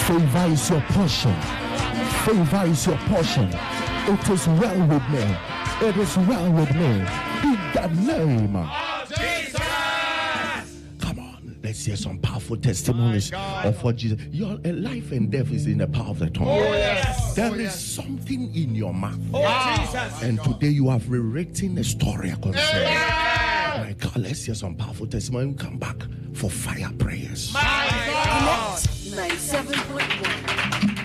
Favor is your portion. Favor is your portion. It is well with me. It is well with me. In the name of Jesus. Come on, let's hear some powerful testimonies of what Jesus. Your life and death is in the power of the tongue. Oh, yes. There is something in your mouth. Oh, Jesus. And today you have rewritten a story concerning. My God, let's hear some powerful testimony. We come back for fire prayers. My God. 97.1.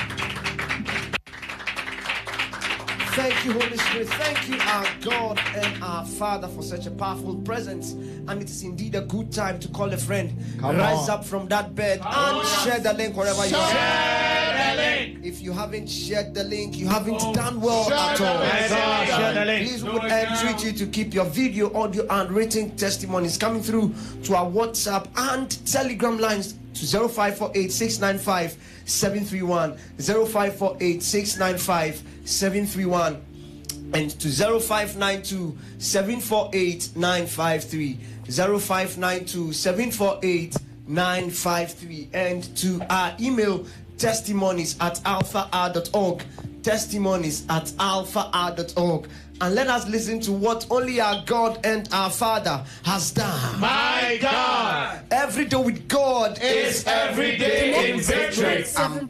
Thank you, Holy Spirit. Thank you, our God and our Father, for such a powerful presence. And it is indeed a good time to call a friend. Rise up from that bed and share the link wherever you are. Share the link. If you haven't shared the link, you haven't done well at all. Share the link. Please, we would entreat you to keep your video, audio, and written testimonies coming through to our WhatsApp and Telegram lines to 0548 695 731, 0548 695 731, and to 0592 748 953, 0592 748 953, and to our email testimonies@alphahour.org, testimonies@alphahour.org. And let us listen to what only our God and our Father has done. My God. Every day with God is every day in victory.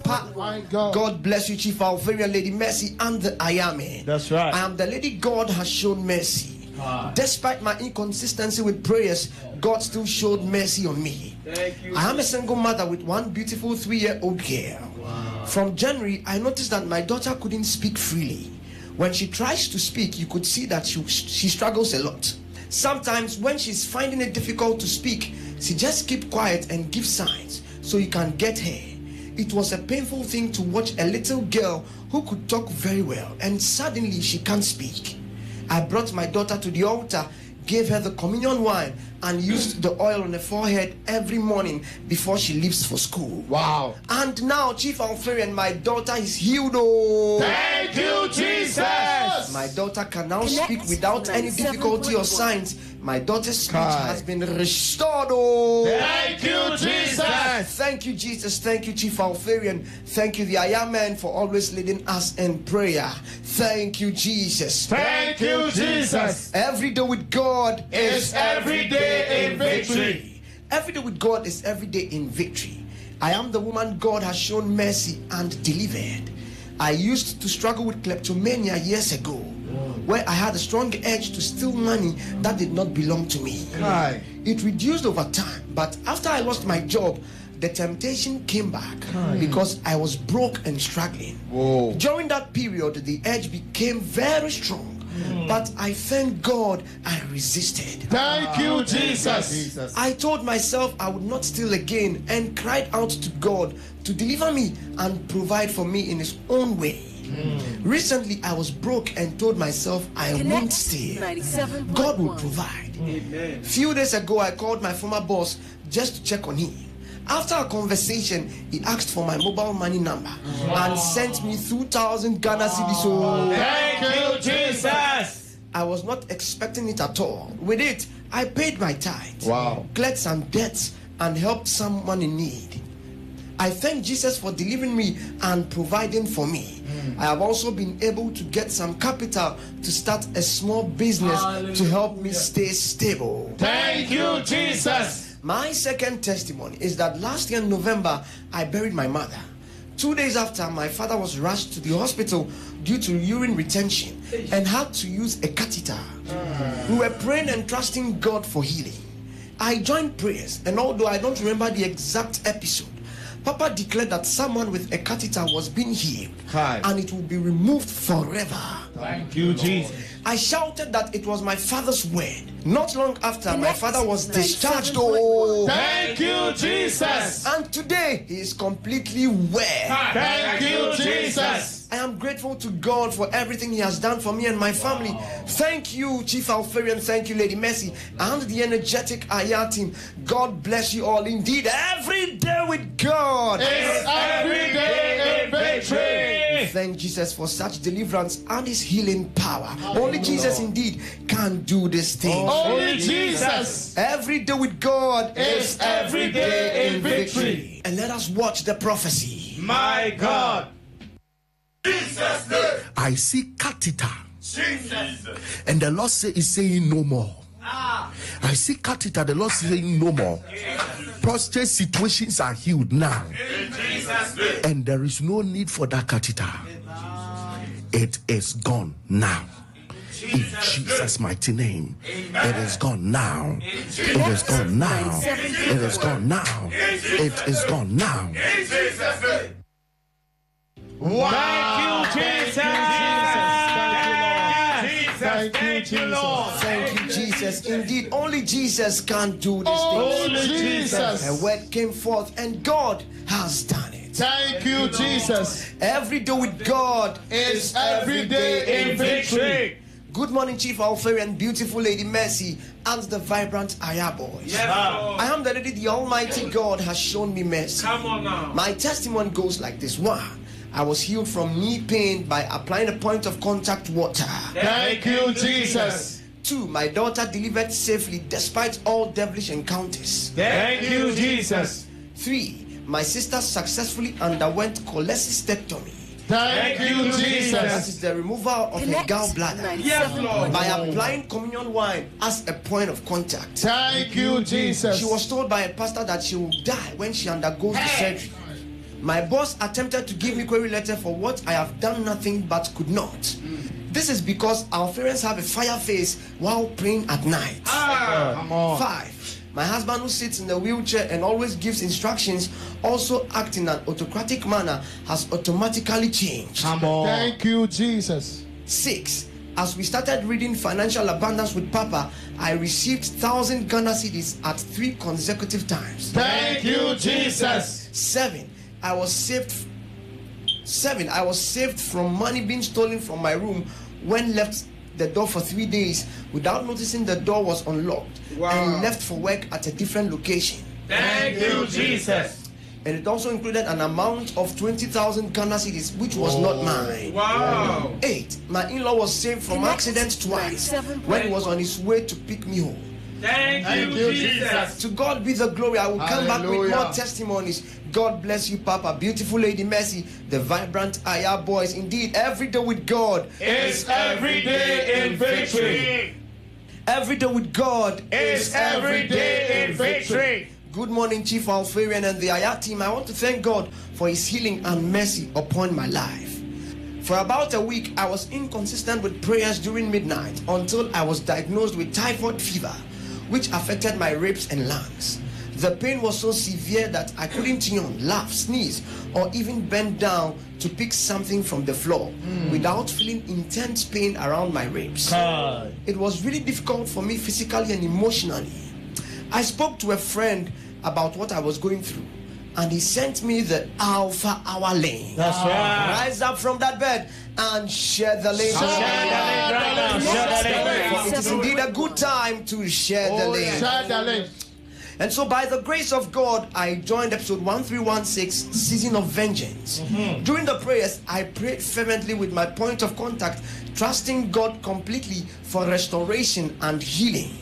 God bless you, Chief Alfarian, Lady Mercy, and the I Am. That's right. I am the lady God has shown mercy. Despite my inconsistency with prayers, God still showed mercy on me. Thank you. I am a single mother with one beautiful 3-year-old girl. From January, I noticed that my daughter couldn't speak freely. When she tries to speak, you could see that she struggles a lot. Sometimes when she's finding it difficult to speak, she just keep quiet and give signs so you can get her. It was a painful thing to watch a little girl who could talk very well and suddenly she can't speak. I brought my daughter to the altar, gave her the communion wine, and used the oil on the forehead every morning before she leaves for school. Wow. And now, Chief Alfarian, my daughter is healed. Oh, Thank you, Jesus. my daughter can now speak without any difficulty or signs. My daughter's speech has been restored. Oh, Thank you, Jesus. thank you, Jesus. Thank you, Chief Alfarian. Thank you, the I Am Man, for always leading us in prayer. Thank you, Jesus. Thank you, Jesus. Every day with God Is every day in victory. Every day with God is every day in victory. I am the woman God has shown mercy and delivered. I used to struggle with kleptomania years ago, where I had a strong urge to steal money that did not belong to me. It reduced over time, but after I lost my job, the temptation came back because I was broke and struggling. During that period, the urge became very strong. But I thank God I resisted. Thank you, Jesus. I told myself I would not steal again and cried out to God to deliver me and provide for me in His own way. Recently, I was broke and told myself I won't steal. God will provide. Few days ago, I called my former boss just to check on him. After a conversation, he asked for my mobile money number and sent me 2,000 Ghana cedis. So Thank you, Jesus. I was not expecting it at all. With it, I paid my tithe, cleared some debts, and helped someone in need. I thank Jesus for delivering me and providing for me. I have also been able to get some capital to start a small business to help me stay stable. Thank you, Jesus. My second testimony is that last year in November, I buried my mother. 2 days after, my father was rushed to the hospital due to urine retention and had to use a catheter. We were praying and trusting God for healing. I joined prayers, and although I don't remember the exact episode, Papa declared that someone with a catheter was being healed and it will be removed forever. Thank you, Jesus. I shouted that it was my father's word. Not long after, my father was discharged. Oh, Thank you, Jesus. and today he is completely well. Thank you, Jesus. I am grateful to God for everything He has done for me and my family. Thank you, Chief Alfarian. Thank you, Lady Mercy, and the energetic Aya team. God bless you all. Indeed, every day with God Is every day in victory. Thank Jesus for such deliverance and His healing power. Only Jesus indeed can do this thing. Only Jesus. Every day with God Is every day in victory. and let us watch the prophecy. My God. I see catheter. Jesus. And the Lord is saying no more. I see catheter. The Lord is saying no more. Prostate situations are healed now. And there is no need for that catheter. It is gone now. In Jesus' mighty name. It is gone now. It is gone now. It is gone now. It is gone now. Wow. Thank you, Jesus. Thank you, Lord. Thank you, Jesus. Indeed, only Jesus can do this thing. Only Jesus. A word came forth, and God has done it. Thank you, Jesus. Every day with God Is every day in victory. Good morning, Chief Alfari and beautiful Lady Mercy and the vibrant Aya Boys. Yes, Lord. I am the lady the Almighty God has shown me mercy. Come on now. My testimony goes like this. 1. I was healed from knee pain by applying a point of contact water. Thank you, Jesus. 2. My daughter delivered safely despite all devilish encounters. Thank you, Jesus. 3. My sister successfully underwent cholecystectomy. Thank you, That Jesus. is the removal of her gallbladder. Yes, Lord. By applying communion wine as a point of contact. Thank you, Jesus. She was told by a pastor that she will die when she undergoes the surgery. My boss attempted to give me query letter for what I have done nothing but could not. This is because our parents have a fire face while praying at night. Come on. 5. My husband, who sits in a wheelchair and always gives instructions, also acts in an autocratic manner, has automatically changed. Come on. Thank you, Jesus. 6. As we started reading Financial Abundance with Papa, I received 1,000 Ghana cedis at 3 consecutive times. Thank you, Jesus. 7. I was saved from money being stolen from my room when left the door for 3 days without noticing the door was unlocked and left for work at a different location. Thank you, Jesus. And it also included an amount of 20,000 Ghana cedis, which was not mine. Wow. 8. My in-law was saved from accidents twice when he was on his way to pick me home. Thank you, Jesus. To God be the glory. I will come back with Hallelujah. more testimonies. God bless you, Papa. Beautiful Lady Mercy, the vibrant Aya Boys. Indeed, every day with God Is every day in victory. Every day with God Is every day in victory. Good morning, Chief Alfarian and the Aya team. I want to thank God for his healing and mercy upon my life. For about a week, I was inconsistent with prayers during midnight until I was diagnosed with typhoid fever, which affected my ribs and lungs. The pain was so severe that I couldn't yawn, laugh, sneeze, or even bend down to pick something from the floor without feeling intense pain around my ribs. It was really difficult for me physically and emotionally. I spoke to a friend about what I was going through, and he sent me the Alpha Hour link. That's right. Rise up from that bed and share the link. Share the link right now. Share the link. It is indeed a good time to share the link. Share the link. And so by the grace of God, I joined episode 1316, Season of Vengeance. During the prayers, I prayed fervently with my point of contact, trusting God completely for restoration and healing.